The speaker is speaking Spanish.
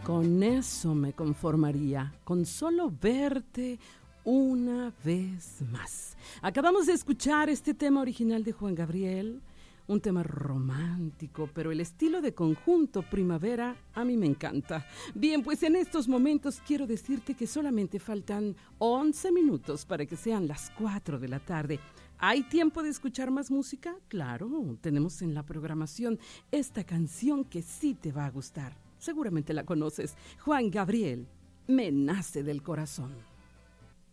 Con eso me conformaría, con solo verte una vez más. Acabamos de escuchar este tema original de Juan Gabriel, un tema romántico, pero el estilo de conjunto Primavera a mí me encanta. Bien, pues en estos momentos quiero decirte que solamente faltan 11 minutos para que sean las 4 de la tarde. ¿Hay tiempo de escuchar más música? Claro, tenemos en la programación esta canción que sí te va a gustar. Seguramente la conoces. Juan Gabriel, Me nace del corazón.